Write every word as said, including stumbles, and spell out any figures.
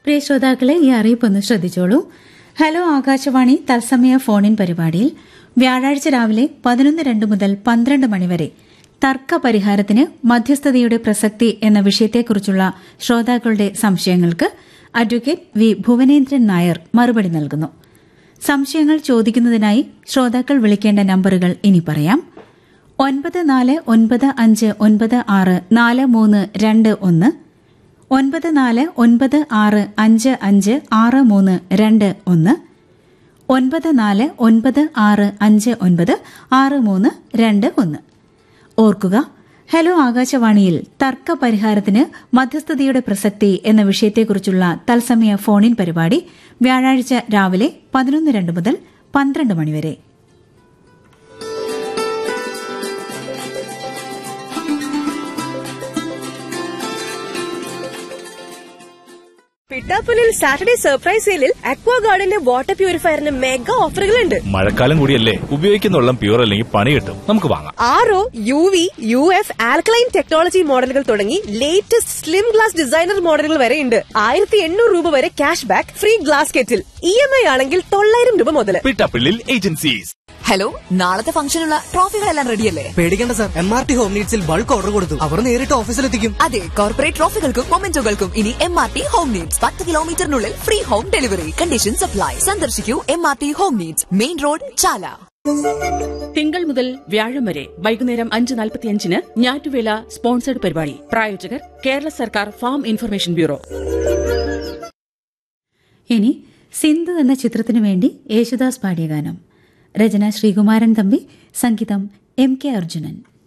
പ്രിയ ശ്രോതാക്കളെ, ഈ അറിയിപ്പൊന്ന് ശ്രദ്ധിച്ചോളൂ. ഹലോ ആകാശവാണി തത്സമയ ഫോണിൻ പരിപാടിയിൽ വ്യാഴാഴ്ച രാവിലെ പതിനൊന്ന് രണ്ട് മുതൽ പന്ത്രണ്ട് മണിവരെ തർക്ക പരിഹാരത്തിന് മധ്യസ്ഥതയുടെ പ്രസക്തി എന്ന വിഷയത്തെക്കുറിച്ചുള്ള ശ്രോതാക്കളുടെ സംശയങ്ങൾക്ക് അഡ്വക്കേറ്റ് വി ഭുവനേന്ദ്രൻ നായർ മറുപടി നൽകുന്നു. സംശയങ്ങൾ ചോദിക്കുന്നതിനായി ശ്രോതാക്കൾ വിളിക്കേണ്ട നമ്പറുകൾ ഇനി പറയാം. ഒൻപത് നാല് ഒൻപത് അഞ്ച് ഒൻപത് ആറ് നാല് മൂന്ന് രണ്ട് ഒന്ന്, ഒൻപത് നാല് ഒൻപത് ആറ് അഞ്ച് അഞ്ച് ആറ് മൂന്ന് രണ്ട് ഒന്ന്, ഒൻപത് നാല് ഒൻപത് ആറ് അഞ്ച് ഒൻപത് ആറ് മൂന്ന് രണ്ട് ഒന്ന്. ഓർക്കുക, ഹലോ ആകാശവാണിയിൽ തർക്ക പരിഹാരത്തിന് മധ്യസ്ഥതയുടെ പ്രസക്തി എന്ന വിഷയത്തെക്കുറിച്ചുള്ള തത്സമയ ഫോണിൻ പരിപാടി വ്യാഴാഴ്ച രാവിലെ പതിനൊന്ന് രണ്ട് മുതൽ പന്ത്രണ്ട് മണിവരെ. പിട്ടാപ്പുലിൽ സാറ്റർഡേ സർപ്രൈസ് സെയിലിൽ അക്വാ ഗാർഡന്റെ വാട്ടർ പ്യൂരിഫയറിന് മെഗാ ഓഫറുകളുണ്ട്. മഴക്കാലം കൂടിയല്ലേ, ഉപയോഗിക്കുന്ന വെള്ളം പ്യൂർ അല്ലെങ്കിൽ പണി കിട്ടും. നമുക്ക് വാങ്ങാം. R O, U V, U F, alkaline technology മോഡലുകൾ തുടങ്ങി ലേറ്റസ്റ്റ് സ്ലിം ഗ്ലാസ് ഡിസൈനർ മോഡലുകൾ വരെ ഉണ്ട്. ആയിരത്തി എണ്ണൂറ് രൂപ വരെ cash back, free glass kettle. E M I ആണെങ്കിൽ തൊള്ളായിരം രൂപ മുതൽ. പിട്ടാപ്പള്ളിൽ ഏജൻസീസ്. ഹലോ, നാളത്തെ ഫംഗ്ഷനുള്ള ട്രോഫികളെല്ലാം റെഡിയല്ലേ? പേടിക്കേണ്ട sir, M R T home നീഡ്സിൽ bulk order കൊടുത്തു. അവർ നേരിട്ട് ഓഫീസിലെത്തിക്കും. അതെ, കോർപ്പറേറ്റ് ട്രോഫികൾക്കും മൊമെന്റോകൾക്കും ഇനി M R T home needs. പത്ത് കിലോമീറ്ററിനുള്ളിൽ free home delivery. Condition supply. സന്ദർശിക്കൂ M R T home needs, main road, ചാല. തിങ്കൾ മുതൽ വ്യാഴം വരെ വൈകുന്നേരം അഞ്ച് നാൽപ്പത്തിയഞ്ചിന് ഞാറ്റുവേല സ്പോൺസേഡ് പരിപാടി. പ്രായോജകർ കേരള സർക്കാർ ഫാം ഇൻഫർമേഷൻ ബ്യൂറോ. ഇനി സിന്ധു എന്ന ചിത്രത്തിനു വേണ്ടി യേശുദാസ് പാടിയ ഗാനം. രചന ശ്രീകുമാരൻ തമ്പി, സംഗീതം എം കെ അർജുനൻ.